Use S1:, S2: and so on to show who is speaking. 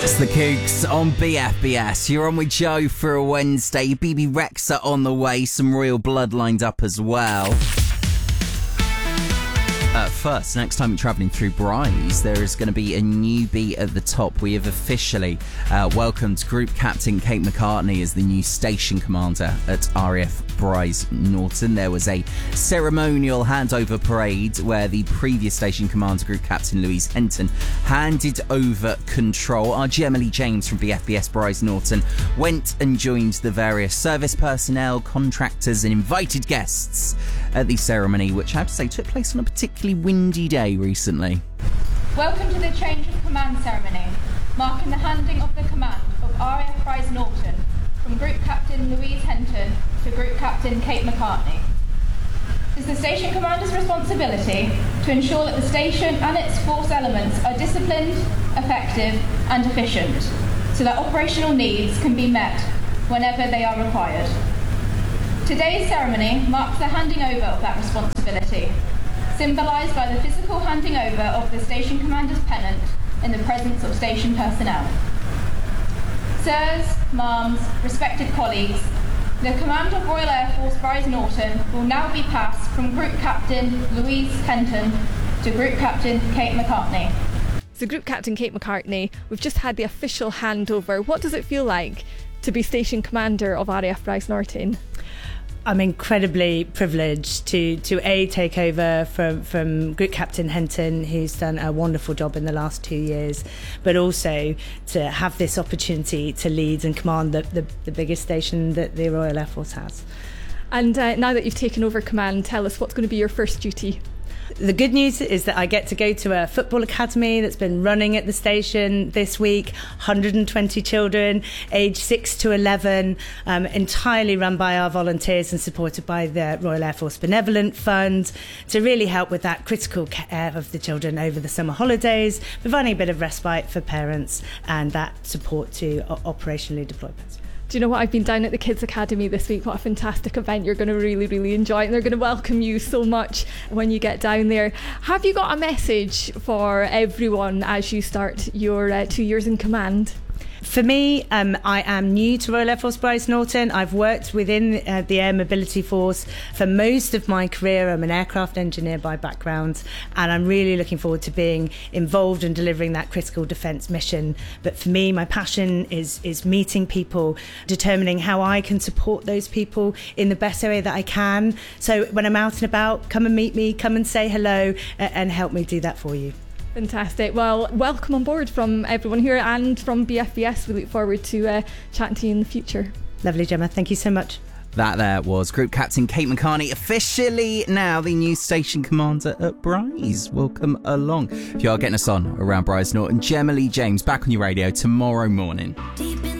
S1: It's the Cougs on BFBS. You're on with Joe for a Wednesday. BB Rexa on the way. Some Royal Blood lined up as well. First, next time you're travelling through Bryce, there is going to be a newbie at the top. We have officially welcomed Group Captain Kate McCartney as the new station commander at RAF Bryce Norton. There was a ceremonial handover parade where the previous station commander, Group Captain Louise Henton, handed over control. Our Gemma James from BFBS Bryce Norton went and joined the various service personnel, contractors and invited guests at the ceremony, which I have to say took place on a particularly windy day recently.
S2: Welcome to the change of command ceremony, marking the handing of the command of RAF Bryce Norton from Group Captain Louise Henton to Group Captain Kate McCartney. It is the station commander's responsibility to ensure that the station and its force elements are disciplined, effective and efficient, so that operational needs can be met whenever they are required. Today's ceremony marks the handing over of that responsibility, symbolised by the physical handing over of the station commander's pennant in the presence of station personnel. Sirs, ma'ams, respected colleagues, the command of Royal Air Force Bryce Norton will now be passed from Group Captain Louise Henton to Group Captain Kate McCartney.
S3: So Group Captain Kate McCartney, we've just had the official handover. What does it feel like to be station commander of RAF Bryce Norton?
S4: I'm incredibly privileged to take over from Group Captain Henton, who's done a wonderful job in the last 2 years, but also to have this opportunity to lead and command the biggest station that the Royal Air Force has. And
S3: now that you've taken over command, tell us what's going to be your first duty.
S4: The good news is that I get to go to a football academy that's been running at the station this week. 120 children, aged 6 to 11, entirely run by our volunteers and supported by the Royal Air Force Benevolent Fund to really help with that critical care of the children over the summer holidays, providing a bit of respite for parents and that support to operationally deploy parents.
S3: Do you know what? I've been down at the Kids Academy this week. What a fantastic event. You're going to really, really enjoy it. And they're going to welcome you so much when you get down there. Have you got a message for everyone as you start your 2 years in command?
S4: For me, I am new to Royal Air Force Bryce Norton. I've worked within the Air Mobility Force for most of my career. I'm an aircraft engineer by background, and I'm really looking forward to being involved in delivering that critical defence mission. But for me, my passion is meeting people, determining how I can support those people in the best way that I can. So when I'm out and about, come and meet me, come and say hello, and help me do that for you.
S3: Fantastic. Well, welcome on board from everyone here and from BFBS. We look forward to chatting to you in the future.
S4: Lovely, Gemma. Thank you so much.
S1: That there was Group Captain Kate McCartney, officially now the new station commander at Bryce. Welcome along. If you are getting us on around Bryce Norton, Gemma James back on your radio tomorrow morning.